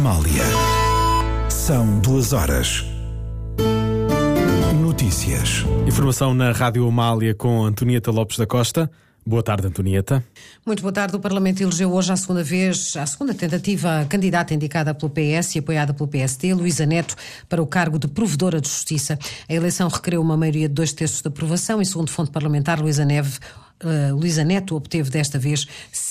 Amália. São 2 horas. Notícias. Informação na Rádio Amália com Antonieta Lopes da Costa. Boa tarde, Antonieta. Muito boa tarde. O Parlamento elegeu hoje a segunda tentativa, a candidata indicada pelo PS e apoiada pelo PSD, Luísa Neto, para o cargo de Provedora de Justiça. A eleição requereu uma maioria de 2/3 de aprovação e, segundo fonte parlamentar, Luísa Neto obteve desta vez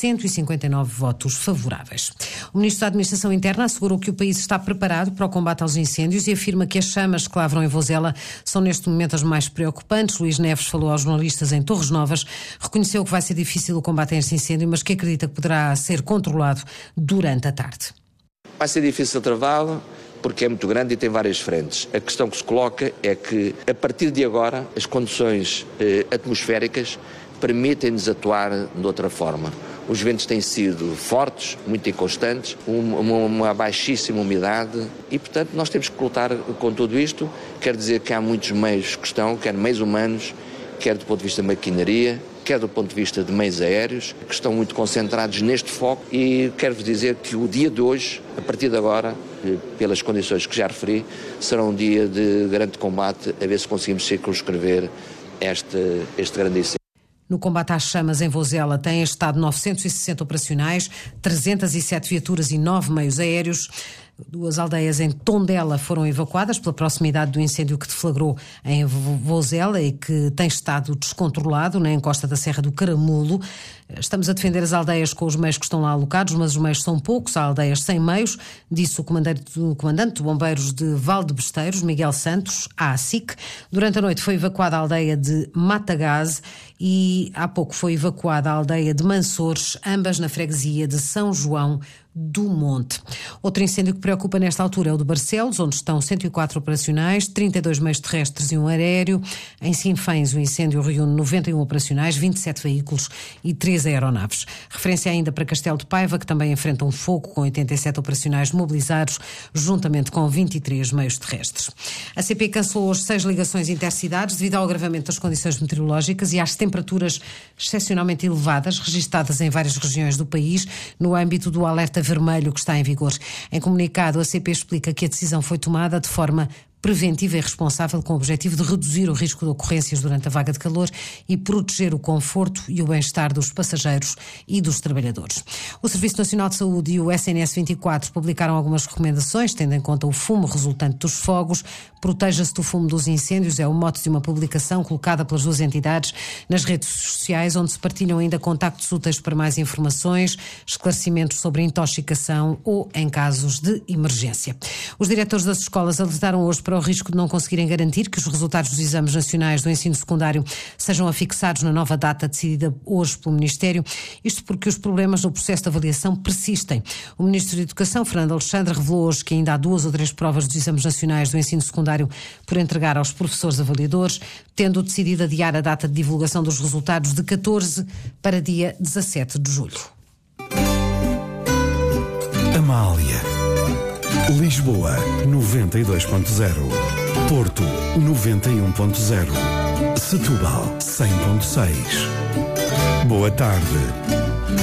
159 votos favoráveis. O Ministro da Administração Interna assegurou que o país está preparado para o combate aos incêndios e afirma que as chamas que lavram em Vozela são neste momento as mais preocupantes. Luís Neves falou aos jornalistas em Torres Novas, reconheceu que vai ser difícil o combate a este incêndio, mas que acredita que poderá ser controlado durante a tarde. Vai ser difícil travá-lo porque é muito grande e tem várias frentes. A questão que se coloca é que, a partir de agora, as condições atmosféricas permitem-nos atuar de outra forma. Os ventos têm sido fortes, muito inconstantes, uma baixíssima umidade e, portanto, nós temos que lutar com tudo isto. Quer dizer que há muitos meios que estão, quer meios humanos, quer do ponto de vista de maquinaria, quer do ponto de vista de meios aéreos, que estão muito concentrados neste foco e quero-vos dizer que o dia de hoje, a partir de agora, pelas condições que já referi, será um dia de grande combate, a ver se conseguimos circunscrever este grande incêndio. No combate às chamas em Vozela têm estado 960 operacionais, 307 viaturas e 9 meios aéreos. 2 aldeias em Tondela foram evacuadas pela proximidade do incêndio que deflagrou em Vozela e que tem estado descontrolado na encosta da Serra do Caramulo. Estamos a defender as aldeias com os meios que estão lá alocados, mas os meios são poucos, há aldeias sem meios, disse o comandante de bombeiros de Valdebesteiros, Miguel Santos, à SIC. Durante a noite foi evacuada a aldeia de Matagase e há pouco foi evacuada a aldeia de Mansores, ambas na freguesia de São João do Monte. Outro incêndio que preocupa nesta altura é o de Barcelos, onde estão 104 operacionais, 32 meios terrestres e um aéreo. Em Sinfãs, o incêndio reúne 91 operacionais, 27 veículos e 3 aeronaves. Referência ainda para Castelo de Paiva, que também enfrenta um fogo com 87 operacionais mobilizados, juntamente com 23 meios terrestres. A CP cancelou hoje 6 ligações intercidades devido ao agravamento das condições meteorológicas e às temperaturas excepcionalmente elevadas registadas em várias regiões do país, no âmbito do alerta vermelho que está em vigor. Em comunicado, a CP explica que a decisão foi tomada de forma preventiva e responsável com o objetivo de reduzir o risco de ocorrências durante a vaga de calor e proteger o conforto e o bem-estar dos passageiros e dos trabalhadores. O Serviço Nacional de Saúde e o SNS 24 publicaram algumas recomendações, tendo em conta o fumo resultante dos fogos. Proteja-se do fumo dos incêndios é o mote de uma publicação colocada pelas duas entidades nas redes sociais, onde se partilham ainda contactos úteis para mais informações, esclarecimentos sobre intoxicação ou em casos de emergência. Os diretores das escolas alertaram hoje para o risco de não conseguirem garantir que os resultados dos exames nacionais do ensino secundário sejam afixados na nova data decidida hoje pelo Ministério, isto porque os problemas no processo de avaliação persistem. O Ministro da Educação, Fernando Alexandre, revelou hoje que ainda há 2 ou 3 provas dos exames nacionais do ensino secundário por entregar aos professores avaliadores, tendo decidido adiar a data de divulgação dos resultados de 14 para dia 17 de julho. Amália. Lisboa 92.0, Porto 91.0, Setúbal 100.6. Boa tarde.